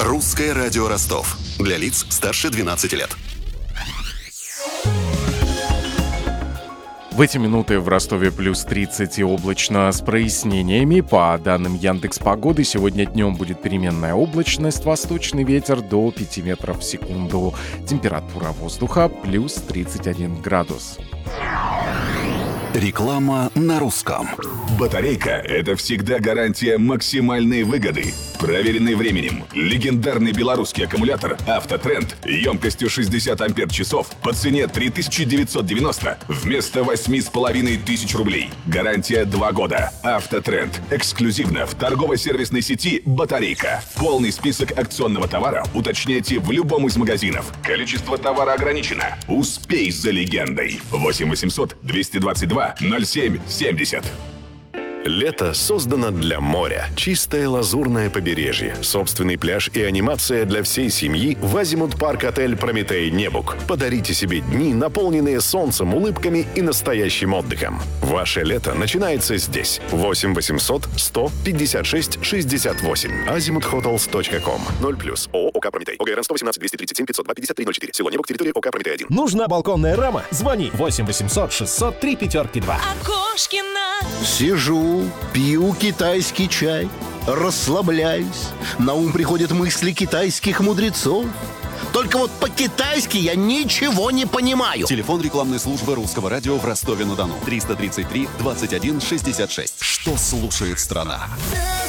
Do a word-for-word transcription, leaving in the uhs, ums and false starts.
Русское радио Ростов. Для лиц старше двенадцати лет. В эти минуты в Ростове плюс тридцать и облачно с прояснениями. По данным Яндекс.Погоды, сегодня днем будет переменная облачность, восточный ветер до пяти метров в секунду. Температура воздуха плюс тридцать один градус. Реклама на русском. Батарейка – это всегда гарантия максимальной выгоды. Проверенный временем, легендарный белорусский аккумулятор «Автотренд» емкостью шестьдесят ампер-часов по цене три тысячи девятьсот девяносто вместо восемь с половиной тысяч рублей. Гарантия два года. «Автотренд» эксклюзивно в торгово-сервисной сети «Батарейка». Полный список акционного товара уточняйте в любом из магазинов. Количество товара ограничено. Успей за легендой. восемь восемьсот двести двадцать два ноль семь семьдесят. Лето создано для моря. Чистое лазурное побережье, собственный пляж и анимация для всей семьи в Азимут Парк Отель Прометей Небук. Подарите себе дни, наполненные солнцем, улыбками и настоящим отдыхом. Ваше лето начинается здесь. восемь восемьсот сто пятьдесят шесть шестьдесят восемь. азимут хотелс точка ком. ноль плюс. ООО ОК Прометей. ОГРН сто восемнадцать двести тридцать семь пятьсот два пятьдесят три ноль четыре. Село Небук, территория ОК Прометей один. Нужна балконная рама? Звони восемь восемьсот шестьсот три пятерки два. Окошкина. Сижу, пью китайский чай, расслабляюсь. На ум приходят мысли китайских мудрецов. Только вот по-китайски я ничего не понимаю. Телефон рекламной службы Русского радио в Ростове-на-Дону. триста тридцать три двадцать один шестьдесят шесть. Что слушает страна?